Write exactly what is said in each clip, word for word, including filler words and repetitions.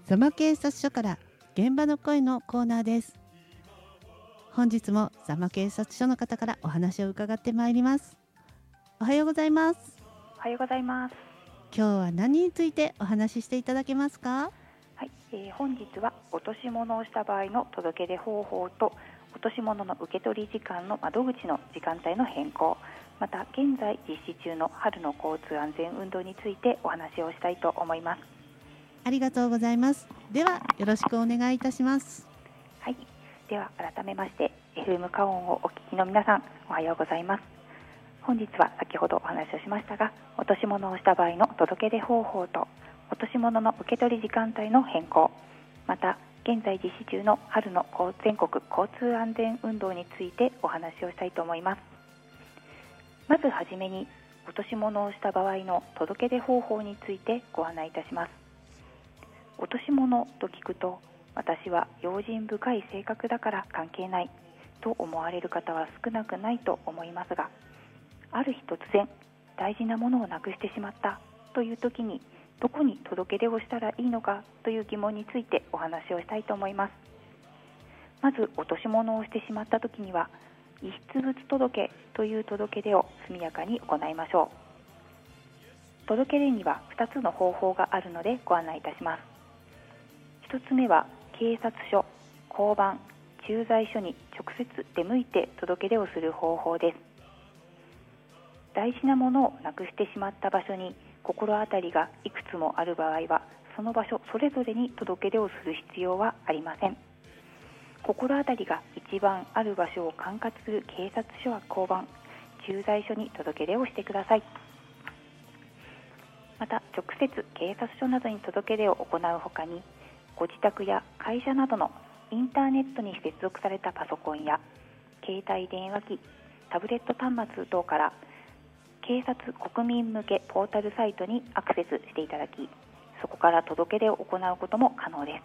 座間警察署から現場の声のコーナーです。本日も座間警察署の方からお話を伺ってまいります。おはようございます。 おはようございます。 今日は何についてお話ししていただけますか？ はい、えー、本日は落とし物をした場合の届け出方法と落とし物の受け取り時間の窓口の時間帯の変更、また現在実施中の春の交通安全運動についてお話をしたいと思います。 ありがとうございます。ではよろしくお願いいたします。 はい、では改めまして エフエム カオンをお聞きの皆さん、おはようございます。本日は先ほどお話をしましたが、落とし物をした場合の届け出方法と落とし物の受け取り時間帯の変更、また現在実施中の春の全国交通安全運動についてお話をしたいと思います。まずはじめに落とし物をした場合の届け出方法についてご案内いたします。落とし物と聞くと、私は用心深い性格だから関係ないと思われる方は少なくないと思いますが、ある日突然大事なものをなくしてしまったという時に、どこに届け出をしたらいいのかという疑問についてお話をしたいと思います。まず落とし物をしてしまった時には、遺失物届という届け出を速やかに行いましょう。届け出にはふたつの方法があるのでご案内いたします。ひとつめは警察署、交番、駐在所に直接出向いて届け出をする方法です。大事なものをなくしてしまった場所に心当たりがいくつもある場合は、その場所それぞれに届け出をする必要はありません。心当たりが一番ある場所を管轄する警察署や交番、駐在所に届け出をしてください。また直接警察署などに届け出を行うほかに、ご自宅や会社などのインターネットに接続されたパソコンや携帯電話機、タブレット端末等から警察国民向けポータルサイトにアクセスしていただき、そこから届け出を行うことも可能です。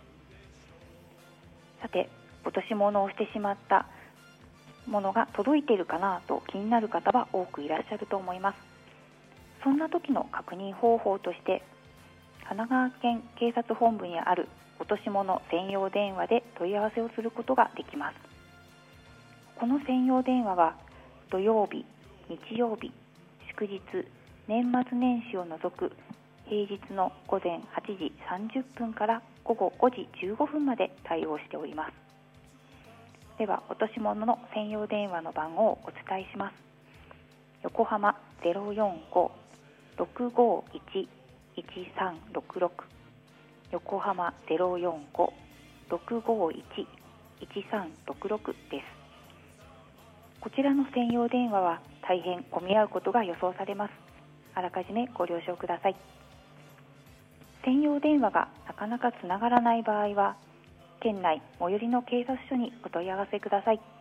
さて、落とし物をしてしまったものが届いているかなと気になる方は多くいらっしゃると思います。そんな時の確認方法として、神奈川県警察本部にある落とし物専用電話で問い合わせをすることができます。この専用電話は土曜日、日曜日、祝日、年末年始を除く平日の午前はちじさんじゅっぷんから午後ごじじゅうごふんまで対応しております。では、落とし物の専用電話の番号をお伝えします。横浜 ゼロよんご ろくごいち いちさんろくろく、横浜 ゼロよんご ろくごいち いちさんろくろく です。こちらの専用電話は大変混み合うことが予想されます。あらかじめご了承ください。専用電話がなかなかつながらない場合は、県内最寄りの警察署にお問い合わせください。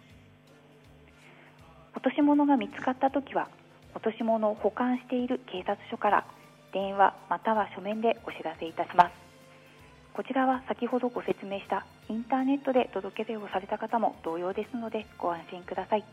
落とし物が見つかったときは、落とし物を保管している警察署から電話または書面でお知らせいたします。こちらは先ほどご説明したインターネットで届け出をされた方も同様ですので、ご安心ください。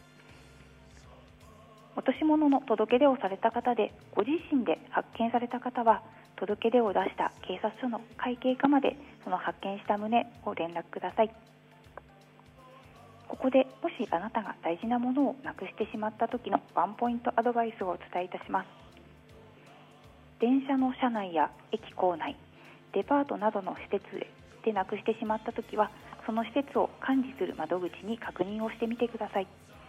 落とし物の届け出をされた方でご自身で発見された方は、届け出を出した警察署の会計課までその発見した旨を連絡ください。ここでもしあなたが大事なものをなくしてしまった時のワンポイントアドバイスをお伝えいたします。電車の車内や駅構内、デパートなどの施設でなくしてしまったときは、その施設を管理する窓口に確認をしてみてください。